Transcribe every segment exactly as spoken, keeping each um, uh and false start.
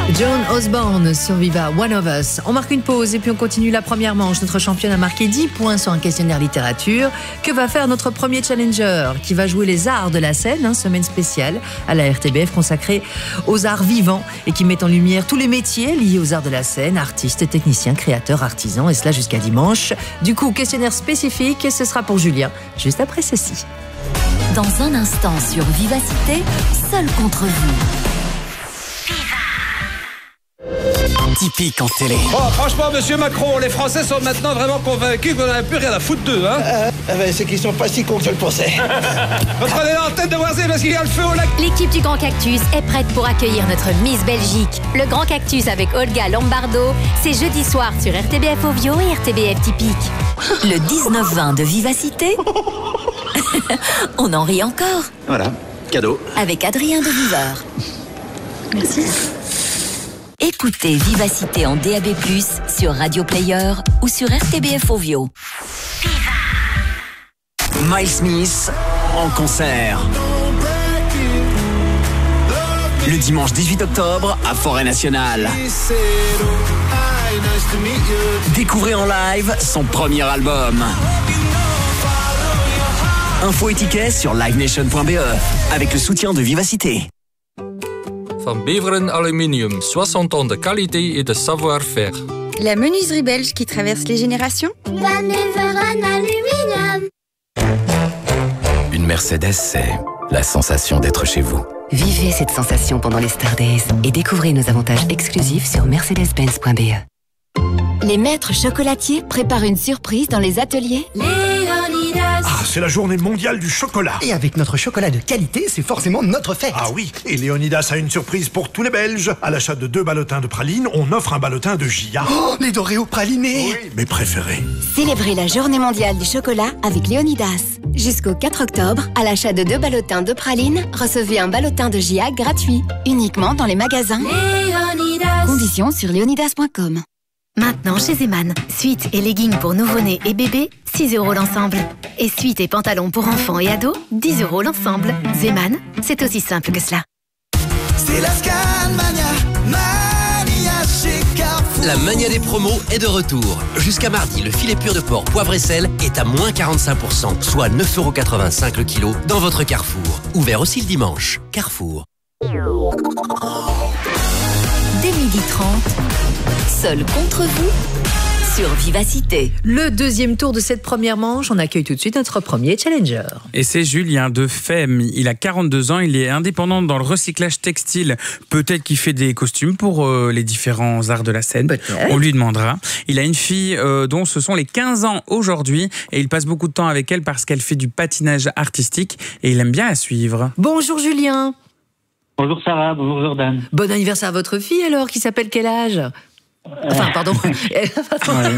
Joan Osborne sur Viva, One of Us. On marque une pause et puis on continue la première manche. Notre championne a marqué dix points sur un questionnaire littérature. Que va faire notre premier challenger qui va jouer les arts de la scène, hein, semaine spéciale à la R T B F consacrée aux arts vivants et qui met en lumière tous les métiers liés aux arts de la scène, artistes, techniciens, créateurs, artisans, et cela jusqu'à dimanche. Du coup, questionnaire spécifique, ce sera pour Julien, juste après ceci. Dans un instant sur Vivacité, seul contre vous. Typique en télé. Oh, franchement, monsieur Macron, les Français sont maintenant vraiment convaincus qu'on n'a plus rien à foutre d'eux, hein. Euh, euh, c'est qu'ils sont pas si cons que je le pensais. Reprenez l'antenne de Voisé parce qu'il y a le feu au lac. L'équipe du Grand Cactus est prête pour accueillir notre Miss Belgique. Le Grand Cactus avec Olga Lombardo, c'est jeudi soir sur R T B F Ovio et R T B F Typique. Le dix-neuf vingt de Vivacité. On en rit encore. Voilà, cadeau. Avec Adrien de Viveur. Merci. Écoutez Vivacité en D A B plus, sur Radio Player ou sur R T B F Ovio. Miles Smith en concert. Le dimanche dix-huit octobre à Forêt Nationale. Découvrez en live son premier album. Info et tickets sur live nation point b e avec le soutien de Vivacité. Van Beveren Aluminium, soixante ans de qualité et de savoir-faire. La menuiserie belge qui traverse les générations. Van Beveren Aluminium. Une Mercedes, c'est la sensation d'être chez vous. Vivez cette sensation pendant les Star Days et découvrez nos avantages exclusifs sur mercedes benz point b e. Les maîtres chocolatiers préparent une surprise dans les ateliers Léonidas. Ah, c'est la journée mondiale du chocolat. Et avec notre chocolat de qualité, c'est forcément notre fête. Ah oui, et Léonidas a une surprise pour tous les Belges. À l'achat de deux ballotins de pralines, on offre un ballotin de Gia. Oh, les Doréos pralinés. Oui, mes préférés. Célébrez la journée mondiale du chocolat avec Léonidas. Jusqu'au quatre octobre, à l'achat de deux ballotins de pralines, recevez un ballotin de Gia gratuit. Uniquement dans les magasins. Léonidas. Conditions sur léonidas point com. Maintenant chez Zeman, suites et leggings pour nouveau-nés et bébés, six euros l'ensemble. Et suites et pantalons pour enfants et ados, dix euros l'ensemble. Zeman, c'est aussi simple que cela. C'est la Scanmania, Mania chez Carrefour. La mania des promos est de retour. Jusqu'à mardi, le filet pur de porc poivre et sel est à moins quarante-cinq pour cent, soit neuf euros quatre-vingt-cinq le kilo dans votre Carrefour. Ouvert aussi le dimanche. Carrefour. Dès midi trente, seul contre vous, sur Vivacité. Le deuxième tour de cette première manche, on accueille tout de suite notre premier challenger. Et c'est Julien de Femme. Il a quarante-deux ans, il est indépendant dans le recyclage textile. Peut-être qu'il fait des costumes pour euh, les différents arts de la scène. Peut-être. On lui demandera. Il a une fille euh, dont ce sont les quinze ans aujourd'hui et il passe beaucoup de temps avec elle parce qu'elle fait du patinage artistique et il aime bien la suivre. Bonjour Julien. Bonjour Sarah, bonjour Jordan. Bon anniversaire à votre fille alors, qui s'appelle quel âge ? Enfin, pardon. pardon.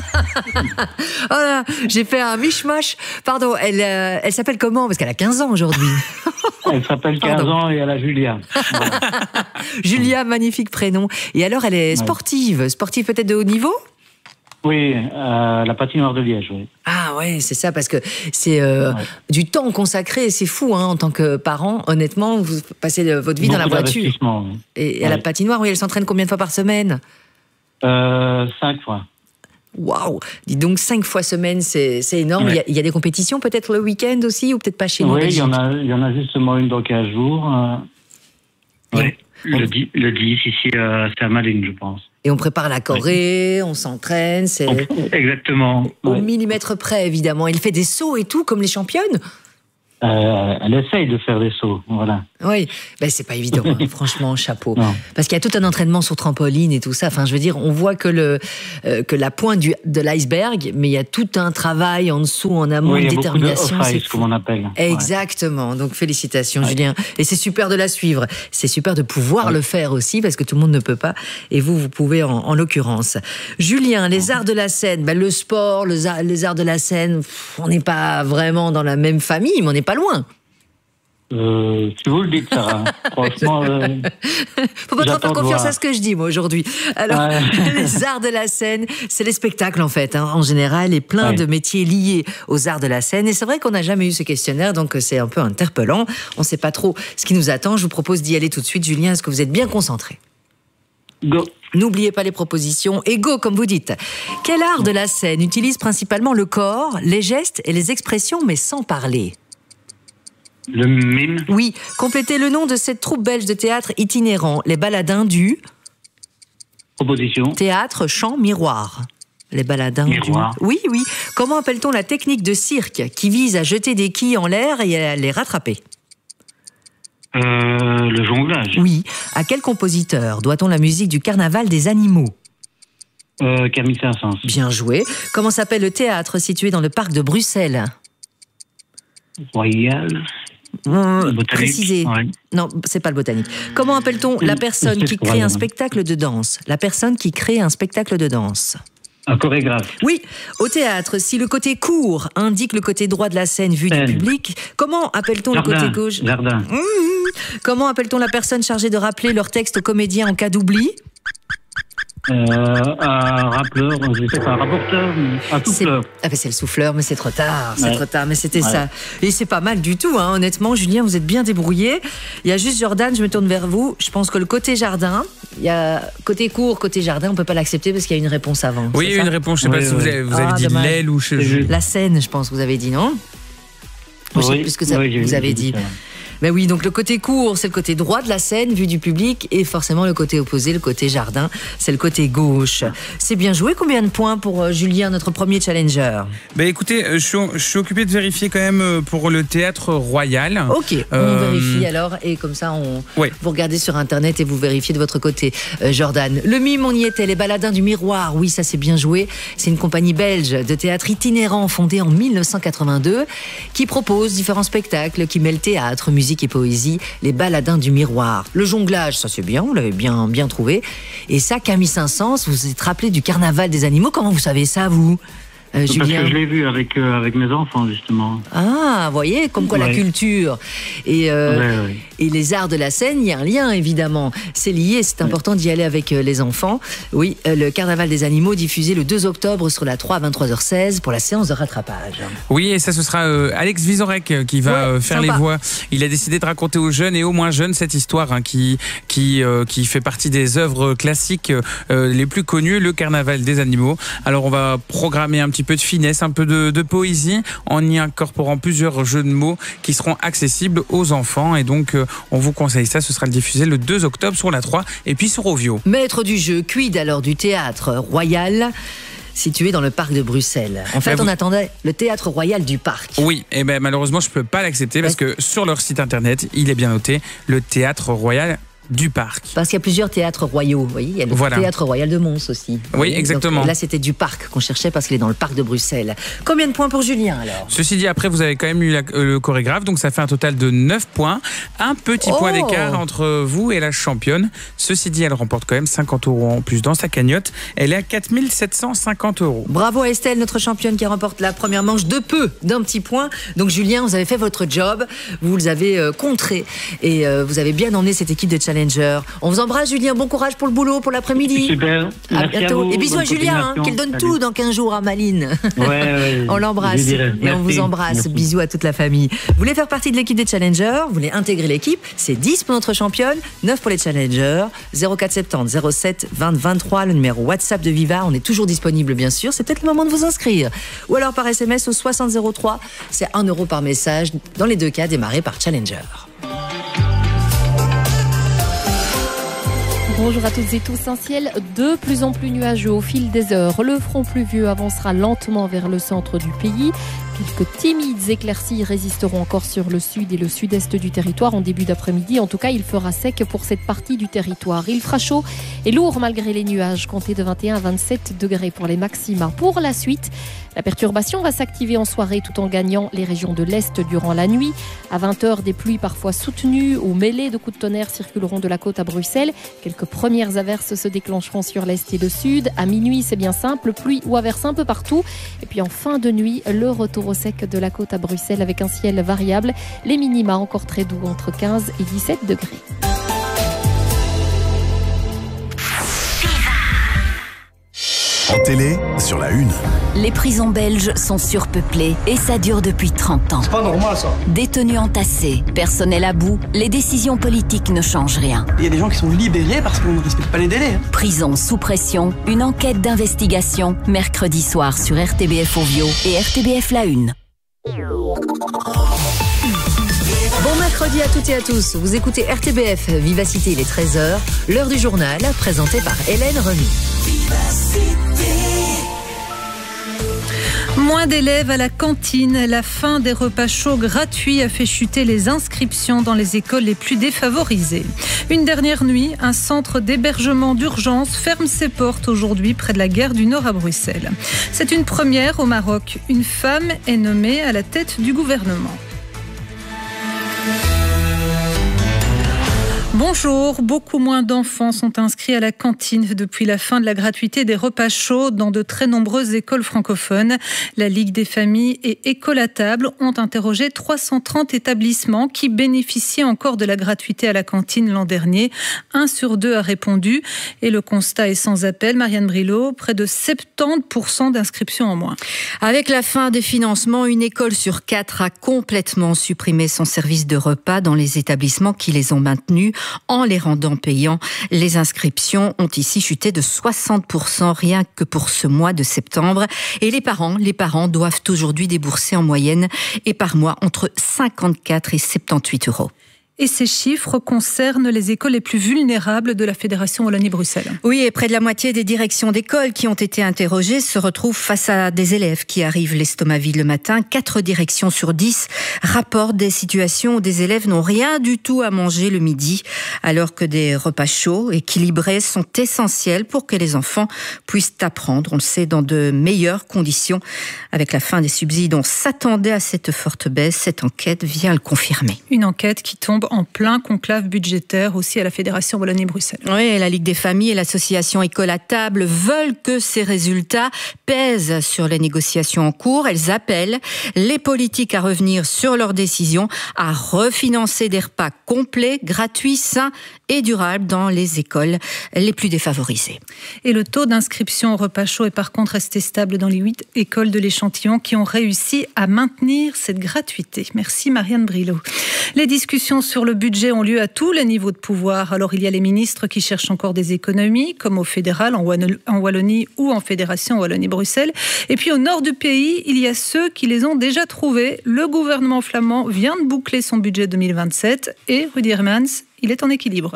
Oh là, j'ai fait un mishmash. Pardon, elle, euh, elle s'appelle comment ? Parce qu'elle a quinze ans aujourd'hui. Elle s'appelle quinze pardon. ans et elle a Julia. Voilà. Julia, magnifique prénom. Et alors, elle est sportive. Sportive peut-être de haut niveau ? Oui, euh, la patinoire de Liège, oui. Ah ouais, c'est ça, parce que c'est euh, ouais. du temps consacré, c'est fou, hein, en tant que parent, honnêtement, vous passez votre vie Beaucoup dans la voiture. Oui. Et, et à ouais. la patinoire, oui, elle s'entraîne combien de fois par semaine ? euh, Cinq fois. Waouh ! Dis donc, cinq fois semaine, c'est, c'est énorme. Ouais. Il, y a, il y a des compétitions peut-être le week-end aussi, ou peut-être pas chez nous ? Oui, il y en a, il y en a justement une dans quinze jours. Euh... Oui, le dix, le dix ici, euh, c'est à Malines, je pense. Et on prépare la choré, on s'entraîne, c'est... Exactement. Au ouais. millimètre près, évidemment. Elle fait des sauts et tout, comme les championnes. Euh, elle essaye de faire des sauts, voilà. Oui, ben c'est pas évident, hein, franchement, chapeau. Non. Parce qu'il y a tout un entraînement sur trampoline et tout ça. Enfin, je veux dire, on voit que le euh, que la pointe du, de l'iceberg, mais il y a tout un travail en dessous, en amont, oui, de détermination. De off-ice, comme on appelle. Exactement. Ouais. Donc félicitations, ouais. Julien. Et c'est super de la suivre. C'est super de pouvoir ouais. le faire aussi, parce que tout le monde ne peut pas. Et vous, vous pouvez en, en l'occurrence. Julien, les arts de la scène, ben, le sport, les arts, les arts de la scène, pff, on n'est pas vraiment dans la même famille, mais on n'est pas loin. Euh, si vous le dites, Sarah. Franchement, euh, faut pas trop faire confiance à ce que je dis, moi, aujourd'hui. Alors, ouais. les arts de la scène, c'est les spectacles, en fait, hein, en général, et plein ouais. de métiers liés aux arts de la scène. Et c'est vrai qu'on n'a jamais eu ce questionnaire, donc c'est un peu interpellant. On ne sait pas trop ce qui nous attend. Je vous propose d'y aller tout de suite. Julien, est-ce que vous êtes bien concentré ? Go. N'oubliez pas les propositions et go, comme vous dites. Quel art de la scène utilise principalement le corps, les gestes et les expressions, mais sans parler? Le mime. Oui. Complétez le nom de cette troupe belge de théâtre itinérant. Les baladins du... Proposition. Théâtre, chant, miroir. Les baladins Miroir. du... Oui, oui. Comment appelle-t-on la technique de cirque qui vise à jeter des quilles en l'air et à les rattraper? Euh, le jonglage. Oui. À quel compositeur doit-on la musique du Carnaval des animaux? Euh, Camille Saint-Saëns. Bien joué. Comment s'appelle le théâtre situé dans le parc de Bruxelles? Royal. Mmh, Botanique. précisez. Ouais. Non, c'est pas le botanique. Comment appelle-t-on la personne qui crée un spectacle de danse? La personne qui crée un spectacle de danse. Un chorégraphe. Oui, au théâtre, si le côté court indique le côté droit de la scène vu Scène. du public, comment appelle-t-on le Jardin. côté gauche? Jardin. Mmh. Comment appelle-t-on la personne chargée de rappeler leur texte aux comédiens en cas d'oubli? Euh, un rappeleur, je sais pas, un rapporteur, un souffleur. Ah ben c'est le souffleur, mais c'est trop tard, c'est Ouais. trop tard, mais c'était Ouais. ça. Et c'est pas mal du tout, hein, honnêtement, Julien, vous êtes bien débrouillé. Il y a juste Jordan, je me tourne vers vous. Je pense que le côté jardin, il y a côté court, côté jardin, on peut pas l'accepter parce qu'il y a une réponse avant. Oui, il y a ça une réponse, je sais Oui, pas si oui. vous avez, vous avez Ah, dit dommage. l'aile ou je... La scène, je pense, vous avez dit, non? Je sais Oui, plus ce que ça, oui, j'ai- vous avez j'ai dit. dit ça. Ben oui, donc le côté court, c'est le côté droit de la scène, vu du public, et forcément le côté opposé, le côté jardin, c'est le côté gauche. C'est bien joué. Combien de points pour euh, Julien, notre premier challenger? Bah écoutez, euh, je suis, je suis occupé de vérifier quand même euh, pour le théâtre royal. Ok, on Euh, vérifie alors, et comme ça, on, ouais. vous regardez sur Internet et vous vérifiez de votre côté, euh, Jordan. Le mime, on y était, les baladins du miroir, oui, ça c'est bien joué. C'est une compagnie belge de théâtre itinérant fondée en mille neuf cent quatre-vingt-deux qui propose différents spectacles qui mêlent théâtre, musique et poésie. Les baladins du miroir. Le jonglage, ça c'est bien, vous l'avez bien, bien trouvé. Et ça, Camille Saint-Saëns, vous vous êtes rappelé du Carnaval des animaux. Comment vous savez ça, vous, euh, Parce Julien? que je l'ai vu avec, euh, avec mes enfants, justement. Ah, vous voyez, comme quoi la Ouais. culture et, euh, Ouais, ouais. et les arts de la scène, il y a un lien évidemment. C'est lié, c'est important d'y aller avec euh, les enfants. Oui, euh, le Carnaval des animaux diffusé le deux octobre sur la trois à vingt-trois heures seize pour la séance de rattrapage. Oui, et ça, ce sera euh, Alex Vizorek euh, qui va Ouais, euh, faire sympa. les voix. Il a décidé de raconter aux jeunes et aux moins jeunes cette histoire hein, qui, qui, euh, qui fait partie des œuvres classiques euh, les plus connues, le Carnaval des animaux. Alors, on va programmer un petit peu de finesse, un peu de, de poésie, en y incorporant plusieurs jeux de mots qui seront accessibles aux enfants. Et donc, euh, on vous conseille ça. Ce sera diffusé le deux octobre sur la trois et puis sur Ovio. Maître du jeu, quid alors du théâtre royal situé dans le parc de Bruxelles. En fait, Bah, on vous- attendait le théâtre royal du parc. Oui, et ben malheureusement, je peux pas l'accepter parce que sur leur site internet, il est bien noté le Théâtre Royal du Parc. Parce qu'il y a plusieurs théâtres royaux. Vous voyez, il y a le Voilà. théâtre royal de Mons aussi. Vous voyez, donc, exactement. là, c'était du parc qu'on cherchait parce qu'il est dans le parc de Bruxelles. Combien de points pour Julien alors? Ceci dit, après, vous avez quand même eu la- euh, le chorégraphe, donc ça fait un total de neuf points. Un petit point Oh. d'écart entre vous et la championne. Ceci dit, elle remporte quand même cinquante euros en plus dans sa cagnotte. Elle est à quatre mille sept cent cinquante euros. Bravo à Estelle, notre championne qui remporte la première manche de peu, d'un petit point. Donc Julien, vous avez fait votre job, vous les avez euh, contrés et euh, vous avez bien emmené cette équipe de Challenger. On vous embrasse Julien, bon courage pour le boulot, pour l'après-midi. Super. À Merci à bientôt. vous. Et bisous Bonne à Julien, hein, continuation. qu'il donne Salut. tout dans quinze jours à Maline. Ouais, ouais, On l'embrasse je dirais. et on Merci. vous embrasse. Merci. Bisous à toute la famille. Vous voulez faire partie de l'équipe des Challengers? Vous voulez intégrer l'équipe? C'est dix pour notre championne, neuf pour les Challengers. zéro quatre soixante-dix zéro sept vingt vingt-trois, le numéro WhatsApp de Viva. On est toujours disponible, bien sûr. C'est peut-être le moment de vous inscrire. Ou alors par S M S au soixante zéro trois. C'est un euro par message. Dans les deux cas, démarré par Challenger. Bonjour à toutes et tous, un ciel de plus en plus nuageux au fil des heures. Le front pluvieux avancera lentement vers le centre du pays. Quelques timides éclaircies résisteront encore sur le sud et le sud-est du territoire en début d'après-midi. En tout cas, il fera sec pour cette partie du territoire. Il fera chaud et lourd malgré les nuages, comptez de vingt et un à vingt-sept degrés pour les maxima. Pour la suite, la perturbation va s'activer en soirée tout en gagnant les régions de l'Est durant la nuit. À vingt heures, des pluies parfois soutenues ou mêlées de coups de tonnerre circuleront de la côte à Bruxelles. Quelques premières averses se déclencheront sur l'Est et le Sud. À minuit, c'est bien simple, pluie ou averse un peu partout. Et puis en fin de nuit, le retour au sec de la côte à Bruxelles avec un ciel variable. Les minima encore très doux entre quinze et dix-sept degrés. En télé sur la une. Les prisons belges sont surpeuplées et ça dure depuis trente ans. C'est pas normal ça. Détenus entassés, personnel à bout, les décisions politiques ne changent rien. Il y a des gens qui sont libérés parce qu'on ne respecte pas les délais. Hein. Prison sous pression, une enquête d'investigation, mercredi soir sur R T B F Ovio et R T B F La Une. Bon mercredi à toutes et à tous. Vous écoutez R T B F Vivacité, il est treize heures. L'heure du journal, présenté par Hélène Remy. Moins d'élèves à la cantine. La fin des repas chauds gratuits a fait chuter les inscriptions dans les écoles les plus défavorisées. Une dernière nuit, un centre d'hébergement d'urgence ferme ses portes aujourd'hui près de la gare du Nord à Bruxelles. C'est une première au Maroc. Une femme est nommée à la tête du gouvernement. Bonjour, beaucoup moins d'enfants sont inscrits à la cantine depuis la fin de la gratuité des repas chauds dans de très nombreuses écoles francophones. La Ligue des familles et École à table ont interrogé trois cent trente établissements qui bénéficiaient encore de la gratuité à la cantine l'an dernier. Un sur deux a répondu et le constat est sans appel. Marianne Brilot, près de soixante-dix pour cent d'inscriptions en moins. Avec la fin des financements, une école sur quatre a complètement supprimé son service de repas dans les établissements qui les ont maintenus. En les rendant payants, les inscriptions ont ici chuté de soixante pour cent rien que pour ce mois de septembre. Et les parents, les parents doivent aujourd'hui débourser en moyenne et par mois entre cinquante-quatre et soixante-dix-huit euros. Et ces chiffres concernent les écoles les plus vulnérables de la Fédération Wallonie-Bruxelles. Oui, et près de la moitié des directions d'écoles qui ont été interrogées se retrouvent face à des élèves qui arrivent l'estomac vide le matin. Quatre directions sur dix rapportent des situations où des élèves n'ont rien du tout à manger le midi, alors que des repas chauds, équilibrés, sont essentiels pour que les enfants puissent apprendre, on le sait, dans de meilleures conditions. Avec la fin des subsides, on s'attendait à cette forte baisse. Cette enquête vient le confirmer. Une enquête qui tombe en plein conclave budgétaire aussi à la Fédération Wallonie-Bruxelles. Oui, et la Ligue des familles et l'association École à table veulent que ces résultats pèsent sur les négociations en cours. Elles appellent les politiques à revenir sur leurs décisions, à refinancer des repas complets, gratuits, sains et durables dans les écoles les plus défavorisées. Et le taux d'inscription au repas chaud est par contre resté stable dans les huit écoles de l'échantillon qui ont réussi à maintenir cette gratuité. Merci Marianne Brilot. Les discussions sur le budget ont lieu à tous les niveaux de pouvoir. Alors il y a les ministres qui cherchent encore des économies, comme au fédéral, en Wallonie ou en Fédération Wallonie-Bruxelles. Et puis au nord du pays, il y a ceux qui les ont déjà trouvés. Le gouvernement flamand vient de boucler son budget deux mille vingt-sept et Rudy Hermans, il est en équilibre.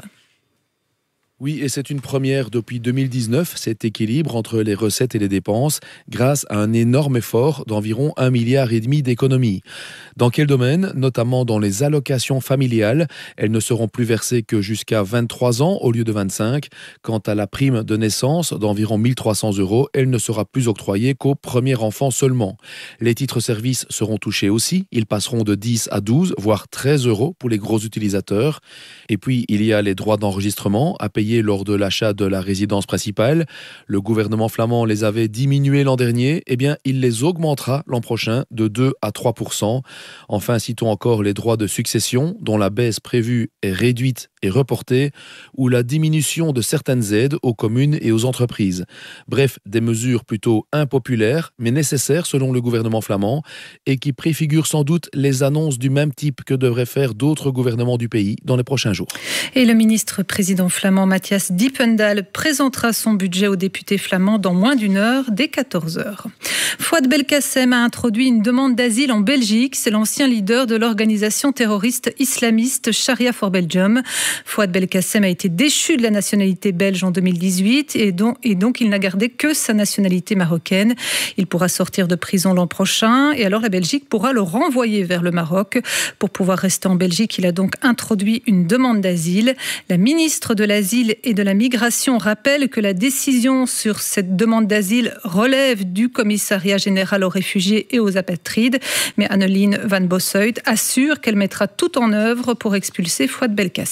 Oui, et c'est une première depuis deux mille dix-neuf, cet équilibre entre les recettes et les dépenses, grâce à un énorme effort d'environ un milliard et demi d'économies. Dans quel domaine ? Notamment dans les allocations familiales. Elles ne seront plus versées que jusqu'à vingt-trois ans au lieu de vingt-cinq. Quant à la prime de naissance d'environ mille trois cents euros, elle ne sera plus octroyée qu'au premier enfant seulement. Les titres-services seront touchés aussi. Ils passeront de dix à douze, voire treize euros pour les gros utilisateurs. Et puis, il y a les droits d'enregistrement à payer lors de l'achat de la résidence principale. Le gouvernement flamand les avait diminués l'an dernier. Eh bien, il les augmentera l'an prochain de deux à trois pour cent. Enfin, citons encore les droits de succession, dont la baisse prévue est réduite et reportée, ou la diminution de certaines aides aux communes et aux entreprises. Bref, des mesures plutôt impopulaires, mais nécessaires selon le gouvernement flamand, et qui préfigurent sans doute les annonces du même type que devraient faire d'autres gouvernements du pays dans les prochains jours. Et le ministre-président flamand Matthias Dippendal présentera son budget aux députés flamands dans moins d'une heure, dès quatorze heures. Fouad Belkacem a introduit une demande d'asile en Belgique. C'est l'ancien leader de l'organisation terroriste islamiste Sharia for Belgium. Fouad Belkacem a été déchu de la nationalité belge en deux mille dix-huit et donc, et donc il n'a gardé que sa nationalité marocaine. Il pourra sortir de prison l'an prochain et alors la Belgique pourra le renvoyer vers le Maroc. Pour pouvoir rester en Belgique, il a donc introduit une demande d'asile. La ministre de l'Asile et de la Migration rappelle que la décision sur cette demande d'asile relève du commissariat général aux réfugiés et aux apatrides. Mais Anneline Van Bossuyt assure qu'elle mettra tout en œuvre pour expulser Fouad Belkacem.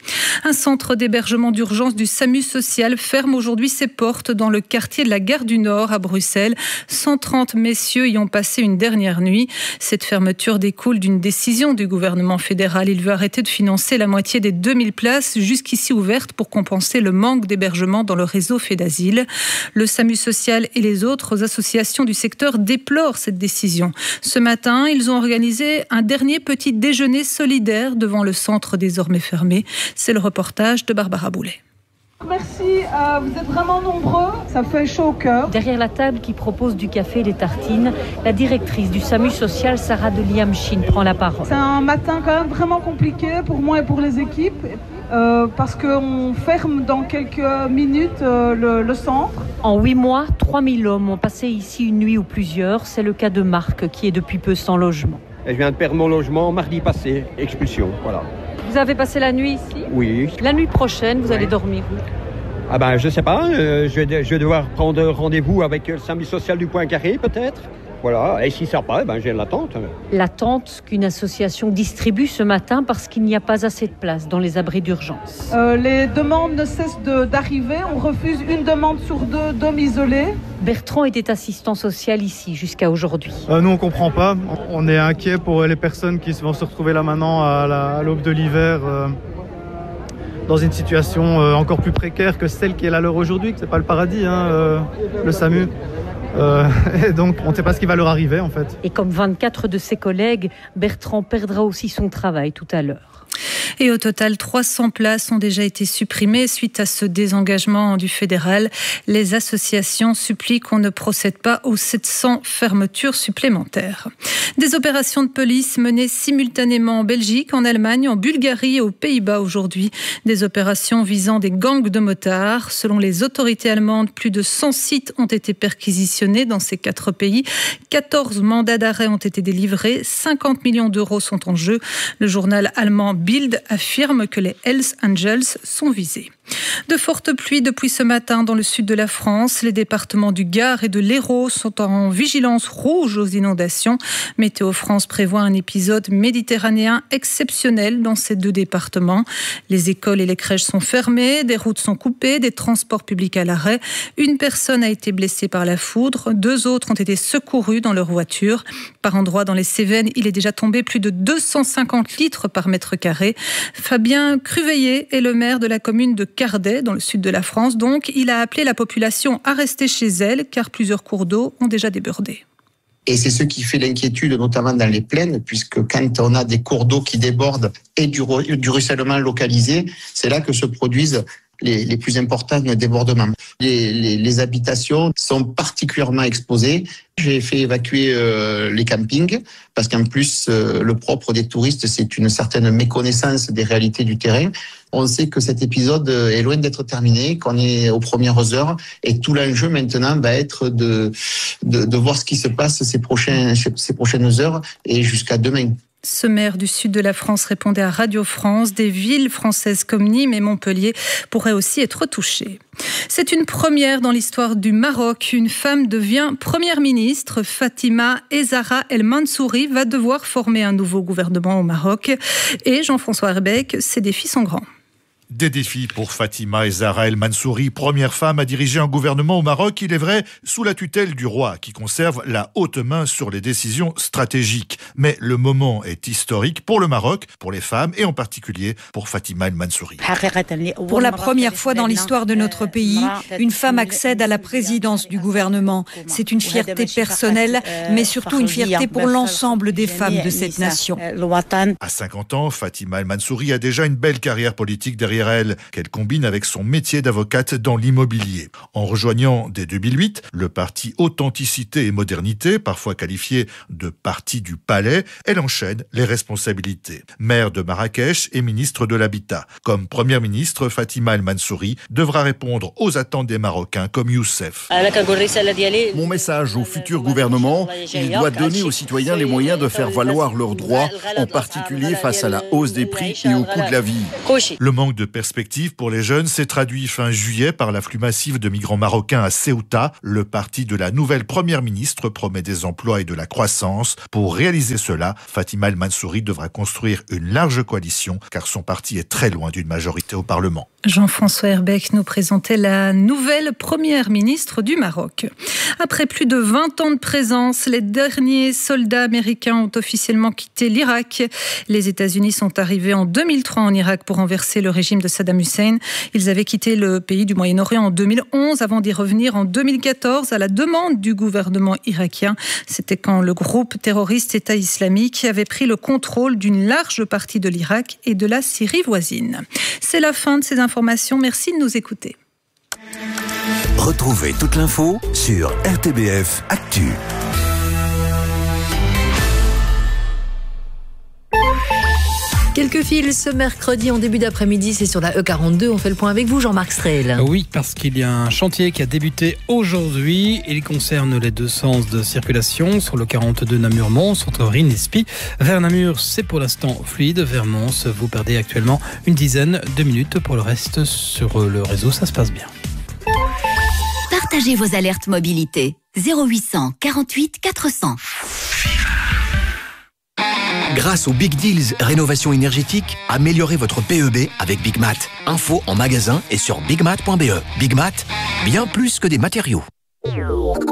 Un centre d'hébergement d'urgence du SAMU social ferme aujourd'hui ses portes dans le quartier de la Gare du Nord à Bruxelles. cent trente messieurs y ont passé une dernière nuit. Cette fermeture découle d'une décision du gouvernement fédéral. Il veut arrêter de financer la moitié des deux mille places jusqu'ici ouvertes pour compenser le manque d'hébergement dans le réseau Fédasile. Le SAMU social et les autres associations du secteur déplorent cette décision. Ce matin, ils ont organisé un dernier petit déjeuner solidaire devant le centre désormais fermé. C'est le reportage de Barbara Boulet. Merci, euh, vous êtes vraiment nombreux, ça fait chaud au cœur. Derrière la table qui propose du café et des tartines, la directrice du SAMU social, Sarah de Liamchin, prend la parole. C'est un matin quand même vraiment compliqué pour moi et pour les équipes, euh, parce qu'on ferme dans quelques minutes euh, le, le centre. En huit mois, trois mille hommes ont passé ici une nuit ou plusieurs. C'est le cas de Marc, qui est depuis peu sans logement. Et je viens de perdre mon logement mardi passé, expulsion, voilà. Vous avez passé la nuit ici ? Oui. La nuit prochaine, vous oui. allez dormir où ? Ah ben, je sais pas, euh, je, vais, je vais devoir prendre rendez-vous avec le SAMU social du Poincaré, peut-être. Voilà, et si ça part, ben, j'ai l'attente. L'attente qu'une association distribue ce matin parce qu'il n'y a pas assez de place dans les abris d'urgence. Euh, les demandes ne cessent de, d'arriver, on refuse une demande sur deux d'hommes isolés. Bertrand était assistant social ici jusqu'à aujourd'hui. Euh, nous, on ne comprend pas. On est inquiets pour les personnes qui vont se retrouver là maintenant à, la, à l'aube de l'hiver euh, dans une situation euh, encore plus précaire que celle qui est la leur aujourd'hui. C'est pas le paradis, hein, euh, le SAMU. Euh, et donc, on ne sait pas ce qui va leur arriver, en fait. Et comme vingt-quatre de ses collègues, Bertrand perdra aussi son travail tout à l'heure. Et au total, trois cents places ont déjà été supprimées suite à ce désengagement du fédéral. Les associations supplient qu'on ne procède pas aux sept cents fermetures supplémentaires. Des opérations de police menées simultanément en Belgique, en Allemagne, en Bulgarie et aux Pays-Bas aujourd'hui. Des opérations visant des gangs de motards. Selon les autorités allemandes, plus de cent sites ont été perquisitionnés dans ces quatre pays. quatorze mandats d'arrêt ont été délivrés. cinquante millions d'euros sont en jeu. Le journal allemand Bild affirme que les Hells Angels sont visés. De fortes pluies depuis ce matin dans le sud de la France. Les départements du Gard et de l'Hérault sont en vigilance rouge aux inondations. Météo France prévoit un épisode méditerranéen exceptionnel dans ces deux départements. Les écoles et les crèches sont fermées, des routes sont coupées, des transports publics à l'arrêt. Une personne a été blessée par la foudre, deux autres ont été secourus dans leur voiture. Par endroits dans les Cévennes, il est déjà tombé plus de deux cent cinquante litres par mètre carré. Fabien Cruveillet est le maire de la commune de Cardet, dans le sud de la France. Donc, il a appelé la population à rester chez elle, car plusieurs cours d'eau ont déjà débordé. Et c'est ce qui fait l'inquiétude, notamment dans les plaines, puisque quand on a des cours d'eau qui débordent et du, du ruissellement localisé, c'est là que se produisent les, les plus importants débordements. Les, les, les habitations sont particulièrement exposées. J'ai fait évacuer euh, les campings, parce qu'en plus, euh, le propre des touristes, c'est une certaine méconnaissance des réalités du terrain. On sait que cet épisode est loin d'être terminé, qu'on est aux premières heures, et tout l'enjeu maintenant va être de, de, de voir ce qui se passe ces, prochains, ces prochaines heures et jusqu'à demain. Ce maire du sud de la France répondait à Radio France. Des villes françaises comme Nîmes et Montpellier pourraient aussi être touchées. C'est une première dans l'histoire du Maroc. Une femme devient première ministre. Fatima Ezzara El Mansouri va devoir former un nouveau gouvernement au Maroc. Et Jean-François Herbeck, ses défis sont grands. Des défis pour Fatima Ezzara El Mansouri, première femme à diriger un gouvernement au Maroc, il est vrai, sous la tutelle du roi, qui conserve la haute main sur les décisions stratégiques. Mais le moment est historique pour le Maroc, pour les femmes et en particulier pour Fatima El Mansouri. Pour la première fois dans l'histoire de notre pays, une femme accède à la présidence du gouvernement. C'est une fierté personnelle, mais surtout une fierté pour l'ensemble des femmes de cette nation. À cinquante ans, Fatima El Mansouri a déjà une belle carrière politique derrière elle, qu'elle combine avec son métier d'avocate dans l'immobilier. En rejoignant dès deux mille huit le parti Authenticité et Modernité, parfois qualifié de parti du palais, elle enchaîne les responsabilités. Maire de Marrakech et ministre de l'Habitat. Comme première ministre, Fatima El Mansouri devra répondre aux attentes des Marocains comme Youssef. Mon message au futur gouvernement, il doit donner aux citoyens les moyens de faire valoir leurs droits, en particulier face à la hausse des prix et au coût de la vie. Le manque de de perspectives pour les jeunes s'est traduit fin juillet par l'afflux massif de migrants marocains à Ceuta. Le parti de la nouvelle première ministre promet des emplois et de la croissance. Pour réaliser cela, Fatima El Mansouri devra construire une large coalition car son parti est très loin d'une majorité au Parlement. Jean-François Herbeck nous présentait la nouvelle première ministre du Maroc. Après plus de vingt ans de présence, les derniers soldats américains ont officiellement quitté l'Irak. Les États-Unis sont arrivés en deux mille trois en Irak pour renverser le régime de Saddam Hussein. Ils avaient quitté le pays du Moyen-Orient en deux mille onze avant d'y revenir en deux mille quatorze à la demande du gouvernement irakien. C'était quand le groupe terroriste État islamique avait pris le contrôle d'une large partie de l'Irak et de la Syrie voisine. C'est la fin de ces informations. Merci de nous écouter. Retrouvez toute l'info sur R T B F Actu. Quelques fils ce mercredi en début d'après-midi, c'est sur la E quarante-deux. On fait le point avec vous, Jean-Marc Strehl. Oui, parce qu'il y a un chantier qui a débuté aujourd'hui. Il concerne les deux sens de circulation sur le quarante-deux Namur-Mons, entre Rennes et Spie. Vers Namur, c'est pour l'instant fluide. Vers Mons, vous perdez actuellement une dizaine de minutes. Pour le reste, sur le réseau, ça se passe bien. Partagez vos alertes mobilité. zéro huit cent quarante-huit quatre cents. Grâce aux Big Deals Rénovation énergétique, améliorez votre P E B avec Big Mat. Info en magasin et sur bigmat point b e. Big Mat, bien plus que des matériaux.